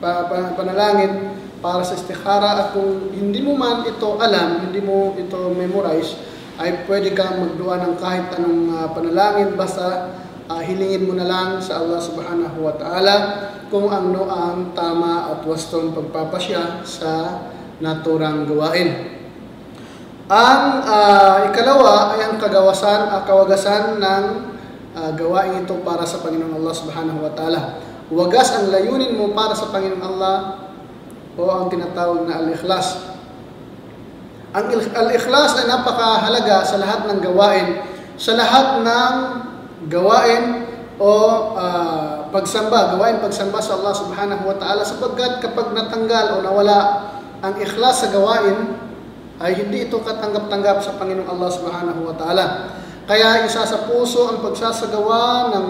panalangin para sa istikhara, at kung hindi mo man ito alam, hindi mo ito memorize, ay pwede kang magdua ng kahit anong panalangin, basta hilingin mo na lang sa Allah subhanahu wa ta'ala kung ano ang tama at wastong pagpapasya sa naturang gawain. Ang ikalawa ay ang kawagasan ng gawain ito para sa Panginoong Allah subhanahu wa ta'ala. Wagas ang layunin mo para sa Panginoong Allah, o ang tinatawag na al-ikhlas. Ang al-ikhlas ay napakahalaga sa lahat ng gawain, sa lahat ng gawain o gawain pagsamba sa Allah subhanahu wa ta'ala, sapagkat kapag natanggal o nawala ang ikhlas sa gawain, ay hindi ito katanggap-tanggap sa Panginoong Allah subhanahu wa ta'ala. Kaya isa sa puso ang pagsasagawa ng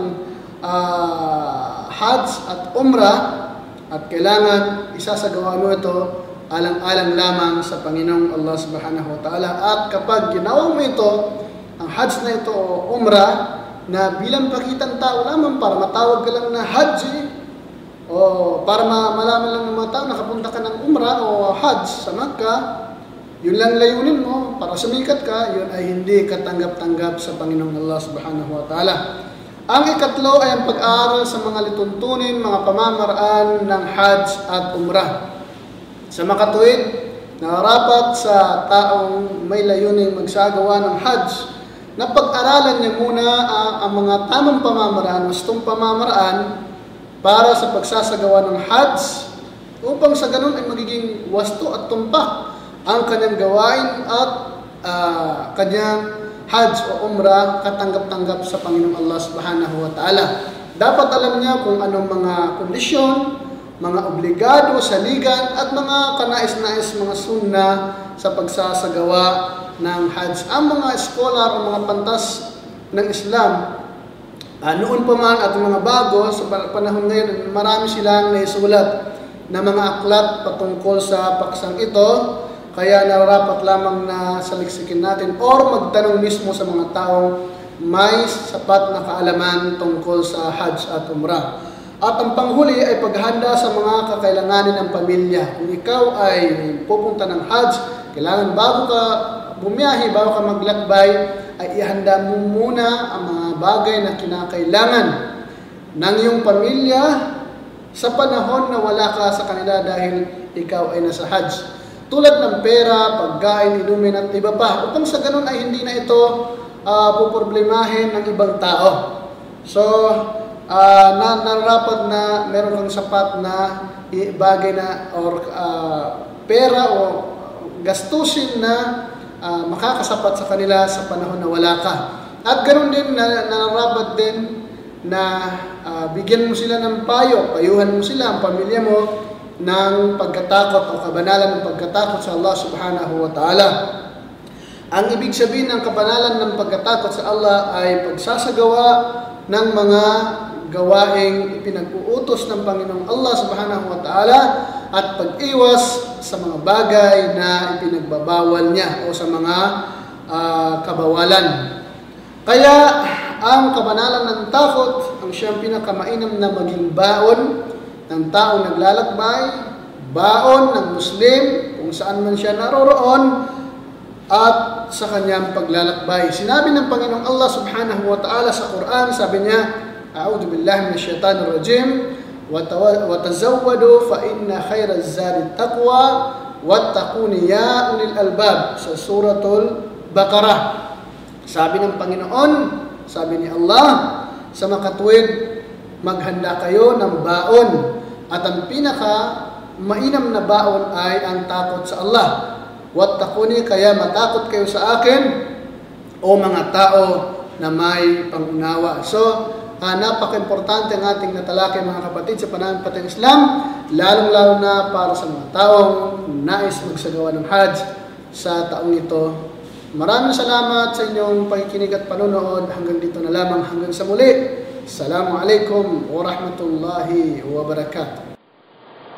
Hajj at Umrah, at kailangan isasagawa mo ito alang-alang lamang sa Panginoong Allah subhanahu wa ta'ala. At kapag ginawa mo ito, ang Hajj na ito o Umrah, na bilang pakitang tao lamang para matawag ka lang na Haji, o para malaman lang ng mga tao nakapunta ka ng Umrah o Hajj sa Makkah, yun lang layunin mo para sumikat ka, yun ay hindi katanggap-tanggap sa Panginoong Allah subhanahu wa ta'ala. Ang ikatlo ay ang pag-aaral sa mga lituntunin, mga pamamaraan ng Hajj at Umrah. Sa makatuwid, nararapat sa taong may layuning magsagawa ng Hajj na pag-aralan niya muna ang mga tamang pamamaraan, wastong pamamaraan para sa pagsasagawa ng Hajj, upang sa ganun ay magiging wasto at tumpak ang kanyang gawain at kanyang Hajj o Umrah katanggap-tanggap sa Panginoong Allah subhanahu wa ta'ala. Dapat alam niya kung anong mga kondisyon, mga obligado, saligan, at mga kanais-nais, mga sunna sa pagsasagawa ng Hajj. Ang mga scholar o mga pantas ng Islam, noon pa man at mga bago, sa panahon ngayon, marami silang naisulat na mga aklat patungkol sa paksang ito. Kaya nararapat lamang na saliksikin natin or magtanong mismo sa mga taong may sapat na kaalaman tungkol sa Hajj at Umrah. At ang panghuli ay paghanda sa mga kakailanganin ng pamilya. Kung ikaw ay pupunta ng Hajj, kailangan bago ka bumiyahe, bago ka maglakbay, ay ihanda mo muna ang mga bagay na kinakailangan ng iyong pamilya sa panahon na wala ka sa kanila dahil ikaw ay nasa Hajj. Tulad ng pera, pagkain, inumin at iba pa, upang sa ganun ay hindi na ito puproblemahin ng ibang tao. So, nararapat na meron kang sapat na bagay na or pera o gastusin na makakasapat sa kanila sa panahon na wala ka. At ganoon din, nararapat din na bigyan mo sila ng payo, payuhan mo sila, ang pamilya mo, ng pagkatakot o kabanalan ng pagkatakot sa Allah subhanahu wa ta'ala. Ang ibig sabihin ng kabanalan ng pagkatakot sa Allah ay pagsasagawa ng mga gawaing ipinag-uutos ng Panginoong Allah subhanahu wa ta'ala at pag-iwas sa mga bagay na ipinagbabawal niya o sa mga kabawalan. Kaya ang kabanalan ng takot ang siyang pinakamainam na maging baon ng taong naglalakbay, baon ng Muslim, kung saan man siya naroroon, at sa kanyang paglalakbay. Sinabi ng Panginoong Allah subhanahu wa ta'ala sa Quran, sabi niya, A'udhu billahi minash shaitanir rajim, wa tazawwadu fa inna khairaz zadi taqwa, wattaquni ya ulil albab, sa suratul Baqarah. Sabi ng Panginoon, sabi ni Allah, sa makatuwid, maghanda kayo ng baon, at ang pinaka mainam na baon ay ang takot sa Allah. Wattaquni, kaya matakot kayo sa akin, o mga tao na may pangunawa. So, napaka-importante ang ating natalakay, mga kapatid, sa pananampalatayang Islam, lalong-lalo na para sa mga taong nais magsagawa ng Hajj sa taong ito. Maraming salamat sa inyong pakikinig at panonood. Hanggang dito na lamang, hanggang sa muli. Assalamualaikum warahmatullahi wabarakatuh.